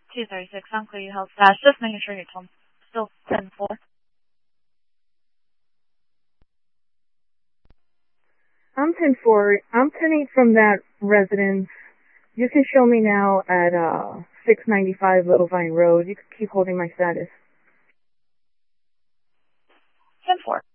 236 on Clear Health Stash. Just making sure you're still 10-4. I'm 10-4. I'm 10-8 from that residence. You can show me now at 695 Little Vine Road. You can keep holding my status. 10-4.